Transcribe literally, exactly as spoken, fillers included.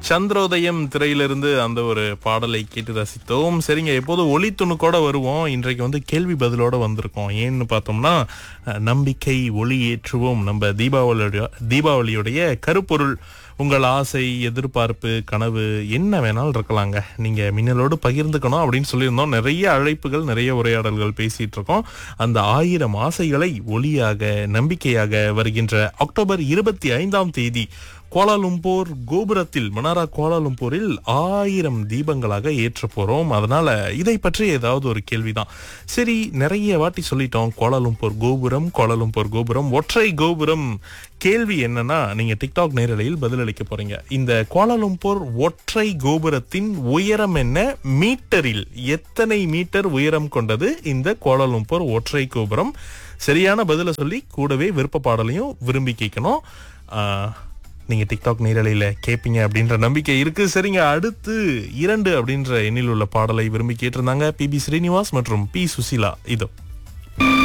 சந்திரோதயம் திரையிலிருந்து அந்த ஒரு பாடலை கேட்டு ரசித்தோம். சரிங்க, எப்போது ஒளி துணுக்கோட வருவோம். இன்றைக்கு வந்து கேள்வி பதிலோட வந்திருக்கோம். ஏன்னு பார்த்தோம்னா, நம்பிக்கை ஒளி ஏற்றுவோம். நம்ம தீபாவளியோட தீபாவளியுடைய கருப்பொருள் உங்கள் ஆசை, எதிர்பார்ப்பு, கனவு என்ன வேணாலும் இருக்கலாங்க. நீங்க மின்னலோடு பகிர்ந்துக்கணும் அப்படின்னு சொல்லியிருந்தோம். நிறைய அழைப்புகள், நிறைய உரையாடல்கள் பேசிட்டு இருக்கோம். அந்த ஆயிரம் ஆசைகளை ஒளியாக, நம்பிக்கையாக வருகின்ற அக்டோபர் இருபத்தி ஐந்தாம் தேதி கோலாலும்பூர் கோபுரத்தில், மனாரா கோலாலும்பூரில் ஆயிரம் தீபங்களாக ஏற்ற போறோம். அதனால இதை பற்றி ஏதாவது ஒரு கேள்விதான். சரி, நிறைய வாட்டி சொல்லிட்டோம் கோலாலும்பூர் கோபுரம், கோலாலும்பூர் கோபுரம், ஒற்றை கோபுரம். கேள்வி என்னன்னா, நீங்க டிக்டாக் நேரலையில் பதிலளிக்க போறீங்க. இந்த கோலாலும்பூர் ஒற்றை கோபுரத்தின் உயரம் என்ன? மீட்டரில் எத்தனை மீட்டர் உயரம் கொண்டது இந்த கோலாலும்பூர் ஒற்றை கோபுரம்? சரியான பதில சொல்லி கூடவே விருப்ப பாடலையும் விரும்பி கேட்கணும். ஆஹ் நீங்க டிக்டாக் நேரலையில கேட்பீங்க அப்படின்ற நம்பிக்கை இருக்கு. சரிங்க, அடுத்து இரண்டு அப்படின்ற எண்ணில் உள்ள பாடலை விரும்பி கேட்டிருந்தாங்க பி பி ஸ்ரீனிவாஸ் மற்றும் பி சுசீலா. இதோ